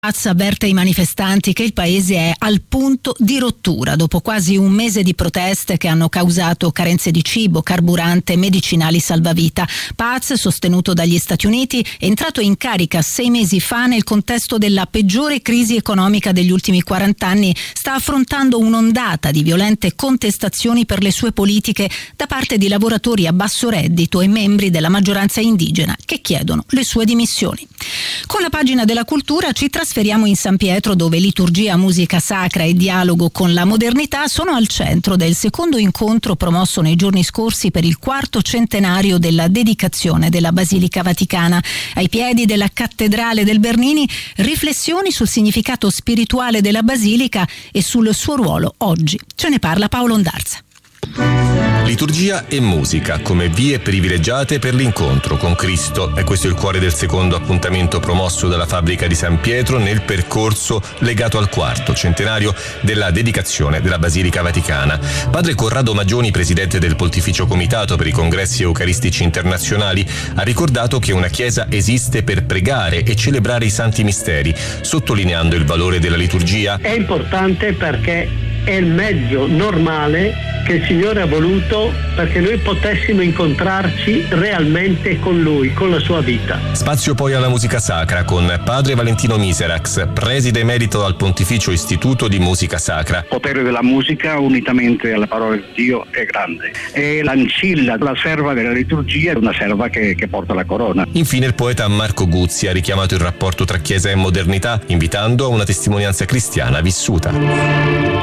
Paz avverte i manifestanti che il paese è al punto di rottura dopo quasi un mese di proteste che hanno causato carenze di cibo, carburante e medicinali salvavita. Paz, sostenuto dagli Stati Uniti, è entrato in carica 6 mesi fa nel contesto della peggiore crisi economica degli ultimi 40 anni. Sta affrontando un'ondata di violente contestazioni per le sue politiche da parte di lavoratori a basso reddito e membri della maggioranza indigena che chiedono le sue dimissioni. Con la pagina della cultura ci trasferiamo in San Pietro, dove liturgia, musica sacra e dialogo con la modernità sono al centro del secondo incontro promosso nei giorni scorsi per il 4° centenario della dedicazione della Basilica Vaticana. Ai piedi della Cattedrale del Bernini, riflessioni sul significato spirituale della Basilica e sul suo ruolo oggi. Ce ne parla Paolo Ondarza. Liturgia e musica come vie privilegiate per l'incontro con Cristo. E questo è il cuore del secondo appuntamento promosso dalla Fabbrica di San Pietro nel percorso legato al 4° centenario della dedicazione della Basilica Vaticana. Padre Corrado Magioni, presidente del Pontificio Comitato per i Congressi Eucaristici Internazionali, ha ricordato che una chiesa esiste per pregare e celebrare i santi misteri, sottolineando il valore della liturgia. È importante perché è il mezzo normale che il Signore ha voluto perché noi potessimo incontrarci realmente con Lui, con la sua vita. Spazio poi alla musica sacra con Padre Valentino Miserax, preside emerito al Pontificio Istituto di Musica Sacra. Il potere della musica unitamente alla parola di Dio è grande. E l'ancilla, la serva della liturgia, è una serva che porta la corona. Infine il poeta Marco Guzzi ha richiamato il rapporto tra Chiesa e modernità, invitando a una testimonianza cristiana vissuta.